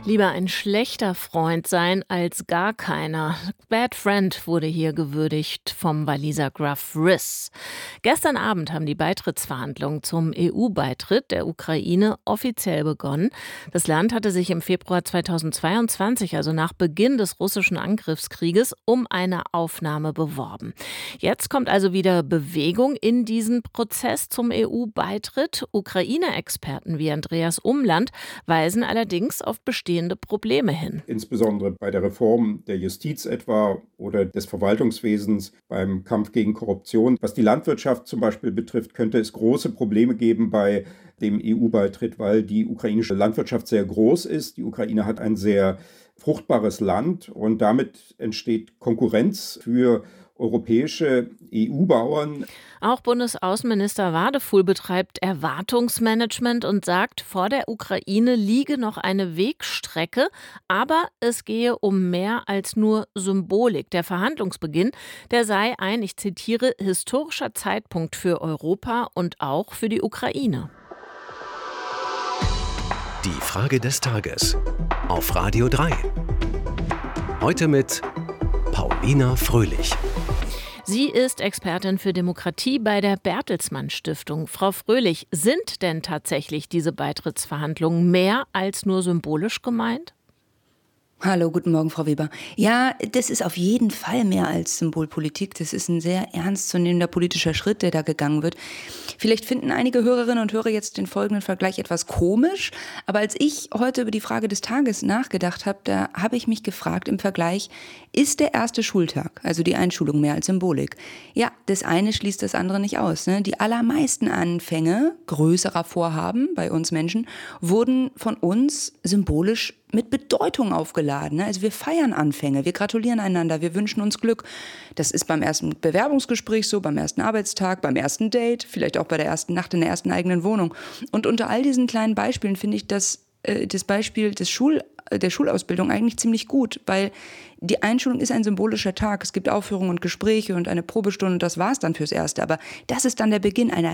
Lieber ein schlechter Freund sein als gar keiner. Bad Friend wurde hier gewürdigt vom Waliser Gruff Rhys. Gestern Abend haben die Beitrittsverhandlungen zum EU-Beitritt der Ukraine offiziell begonnen. Das Land hatte sich im Februar 2022, also nach Beginn des russischen Angriffskrieges, um eine Aufnahme beworben. Jetzt kommt also wieder Bewegung in diesen Prozess zum EU-Beitritt. Ukraine-Experten wie Andreas Umland weisen allerdings auf bestehende Probleme hin. Insbesondere bei der Reform der Justiz etwa oder des Verwaltungswesens, beim Kampf gegen Korruption. Was die Landwirtschaft zum Beispiel betrifft, könnte es große Probleme geben bei dem EU-Beitritt, weil die ukrainische Landwirtschaft sehr groß ist. Die Ukraine hat ein sehr fruchtbares Land und damit entsteht Konkurrenz für europäische EU-Bauern. Auch Bundesaußenminister Wadefuhl betreibt Erwartungsmanagement und sagt, vor der Ukraine liege noch eine Wegstrecke, aber es gehe um mehr als nur Symbolik. Der Verhandlungsbeginn, der sei ein, ich zitiere, historischer Zeitpunkt für Europa und auch für die Ukraine. Die Frage des Tages auf Radio 3. Heute mit Paulina Fröhlich. Sie ist Expertin für Demokratie bei der Bertelsmann Stiftung. Frau Fröhlich, sind denn tatsächlich diese Beitrittsverhandlungen mehr als nur symbolisch gemeint? Hallo, guten Morgen, Frau Weber. Ja, das ist auf jeden Fall mehr als Symbolpolitik. Das ist ein sehr ernstzunehmender politischer Schritt, der da gegangen wird. Vielleicht finden einige Hörerinnen und Hörer jetzt den folgenden Vergleich etwas komisch, aber als ich heute über die Frage des Tages nachgedacht habe, da habe ich mich gefragt im Vergleich, ist der erste Schultag, also die Einschulung, mehr als Symbolik? Ja, das eine schließt das andere nicht aus. Ne? Die allermeisten Anfänge größerer Vorhaben bei uns Menschen wurden von uns symbolisch mit Bedeutung aufgeladen. Also wir feiern Anfänge, wir gratulieren einander, wir wünschen uns Glück. Das ist beim ersten Bewerbungsgespräch so, beim ersten Arbeitstag, beim ersten Date, vielleicht auch bei der ersten Nacht in der ersten eigenen Wohnung. Und unter all diesen kleinen Beispielen finde ich das Beispiel der Schulausbildung eigentlich ziemlich gut, weil die Einschulung ist ein symbolischer Tag. Es gibt Aufführungen und Gespräche und eine Probestunde und das war's dann fürs Erste. Aber das ist dann der Beginn einer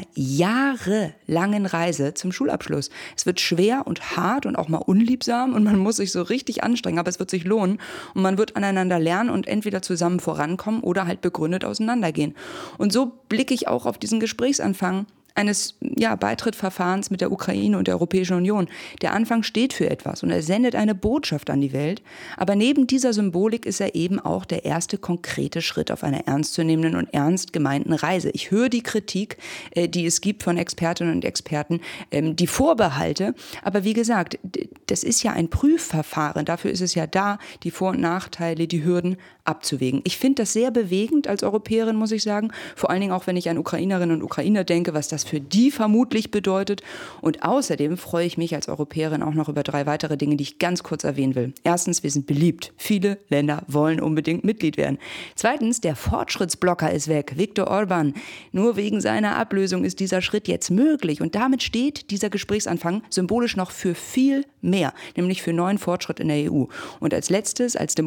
jahrelangen Reise zum Schulabschluss. Es wird schwer und hart und auch mal unliebsam und man muss sich so richtig anstrengen, aber es wird sich lohnen und man wird aneinander lernen und entweder zusammen vorankommen oder halt begründet auseinandergehen. Und so blicke ich auch auf diesen Gesprächsanfang eines Beitrittsverfahrens mit der Ukraine und der Europäischen Union. Der Anfang steht für etwas und er sendet eine Botschaft an die Welt. Aber neben dieser Symbolik ist er eben auch der erste konkrete Schritt auf einer ernstzunehmenden und ernst gemeinten Reise. Ich höre die Kritik, die es gibt von Expertinnen und Experten, die Vorbehalte. Aber wie gesagt, das ist ja ein Prüfverfahren. Dafür ist es ja da, die Vor- und Nachteile, die Hürden abzuwägen. Ich finde das sehr bewegend als Europäerin, muss ich sagen. Vor allen Dingen auch, wenn ich an Ukrainerinnen und Ukrainer denke, was das für die vermutlich bedeutet. Und außerdem freue ich mich als Europäerin auch noch über 3 weitere Dinge, die ich ganz kurz erwähnen will. Erstens, wir sind beliebt. Viele Länder wollen unbedingt Mitglied werden. Zweitens, der Fortschrittsblocker ist weg, Viktor Orban. Nur wegen seiner Ablösung ist dieser Schritt jetzt möglich. Und damit steht dieser Gesprächsanfang symbolisch noch für viel mehr, nämlich für neuen Fortschritt in der EU. Und als letztes, als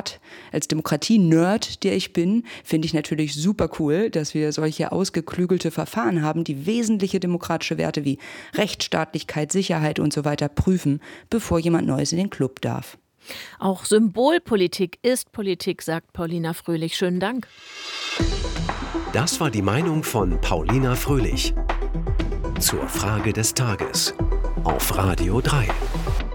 Demokratie-Nerd, der ich bin, finde ich natürlich super cool, dass wir solche ausgeklügelte Verfahren haben, die wesentliche demokratische Werte wie Rechtsstaatlichkeit, Sicherheit und so weiter prüfen, bevor jemand Neues in den Club darf. Auch Symbolpolitik ist Politik, sagt Paulina Fröhlich. Schönen Dank. Das war die Meinung von Paulina Fröhlich zur Frage des Tages auf Radio 3.